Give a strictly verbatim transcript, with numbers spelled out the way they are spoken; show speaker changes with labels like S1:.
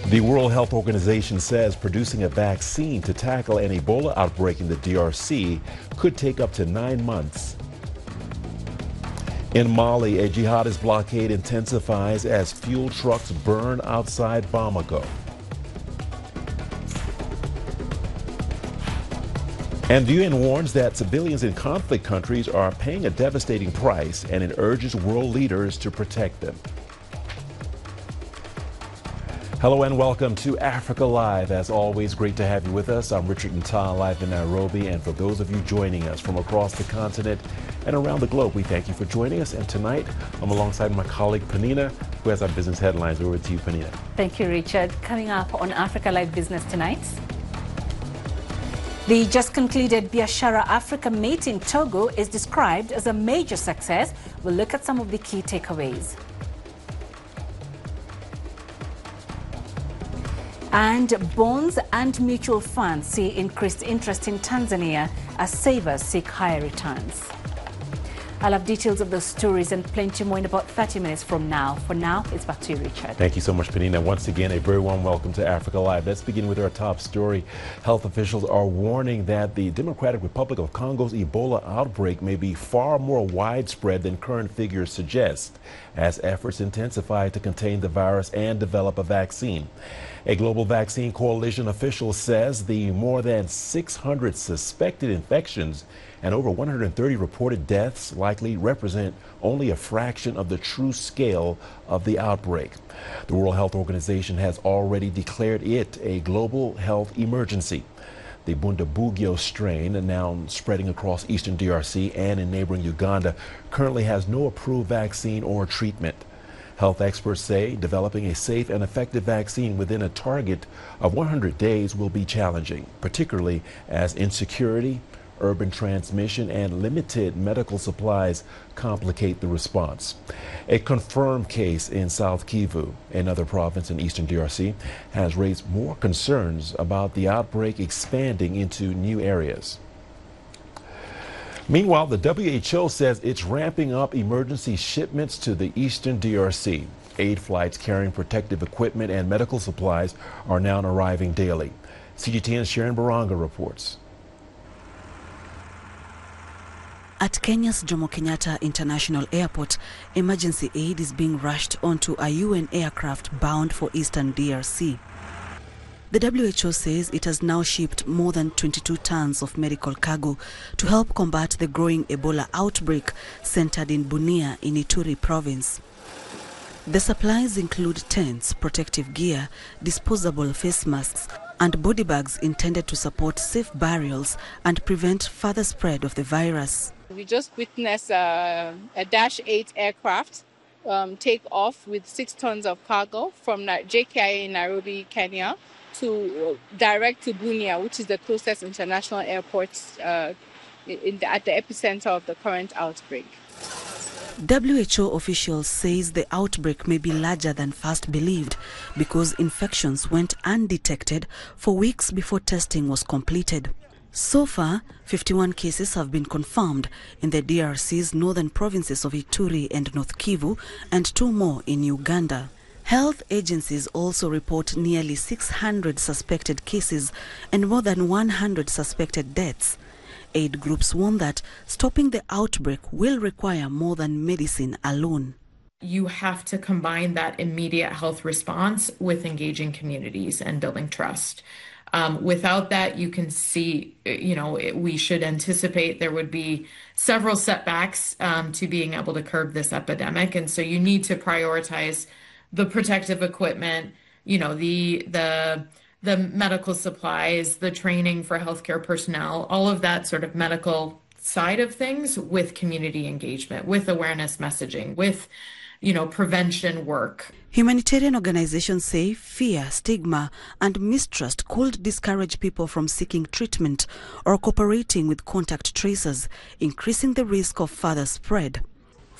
S1: The World Health Organization says producing a vaccine to tackle an Ebola outbreak in the D R C could take up to nine months. In Mali, a jihadist blockade intensifies as fuel trucks burn outside Bamako. And the U N warns that civilians in conflict countries are paying a devastating price, and it urges world leaders to protect them. Hello and welcome to Africa Live. As always, great to have you with us. I'm Richard Ntal, live in Nairobi, and for those of you joining us from across the continent and around the globe, we thank you for joining us. And tonight, I'm alongside my colleague Penina, who has our business headlines. Over to you, Penina.
S2: Thank you, Richard. Coming up on Africa Live Business tonight, the just concluded Biashara Africa Meet in Togo is described as a major success. We'll look at some of the key takeaways. And bonds and mutual funds see increased interest in Tanzania as savers seek higher returns. I'll have details of those stories and plenty more in about thirty minutes from now. For now, it's back to you, Richard.
S1: Thank you so much, Penina. Once again, a very warm welcome to Africa Live. Let's begin with our top story. Health officials are warning that the Democratic Republic of Congo's Ebola outbreak may be far more widespread than current figures suggest, as efforts intensify to contain the virus and develop a vaccine. A global vaccine coalition official says the more than six hundred suspected infections and over one hundred thirty reported deaths likely represent only a fraction of the true scale of the outbreak. The World Health Organization has already declared it a global health emergency. The Bundibugyo strain, now spreading across eastern D R C and in neighboring Uganda, currently has no approved vaccine or treatment. Health experts say developing a safe and effective vaccine within a target of one hundred days will be challenging, particularly as insecurity, urban transmission, and limited medical supplies complicate the response. A confirmed case in South Kivu, another province in eastern D R C, has raised more concerns about the outbreak expanding into new areas. Meanwhile, the W H O says it's ramping up emergency shipments to the eastern D R C. Aid flights carrying protective equipment and medical supplies are now arriving daily. C G T N's Sharon Baranga reports.
S3: At Kenya's Jomo Kenyatta International Airport, emergency aid is being rushed onto a U N aircraft bound for eastern D R C. The W H O says it has now shipped more than twenty-two tons of medical cargo to help combat the growing Ebola outbreak centered in Bunia in Ituri province. The supplies include tents, protective gear, disposable face masks, and body bags intended to support safe burials and prevent further spread of the virus.
S4: We just witnessed uh, a Dash eight aircraft um, take off with six tons of cargo from J K I A in Nairobi, Kenya, to direct to Bunia, which is the closest international airport uh, in the, at the epicenter of the current outbreak.
S3: W H O officials says the outbreak may be larger than first believed because infections went undetected for weeks before testing was completed. So far, fifty-one cases have been confirmed in the D R C's northern provinces of Ituri and North Kivu, and two more in Uganda. Health agencies also report nearly six hundred suspected cases and more than one hundred suspected deaths. Aid groups warn that stopping the outbreak will require more than medicine alone.
S5: You have to combine that immediate health response with engaging communities and building trust. Um, without that, you can see, you know, it, we should anticipate there would be several setbacks um, to being able to curb this epidemic. And so you need to prioritize the protective equipment, you know, the the the medical supplies, the training for healthcare personnel, all of that sort of medical side of things with community engagement, with awareness messaging, with, you know, prevention work.
S3: Humanitarian organizations say fear, stigma, and mistrust could discourage people from seeking treatment or cooperating with contact tracers, increasing the risk of further spread.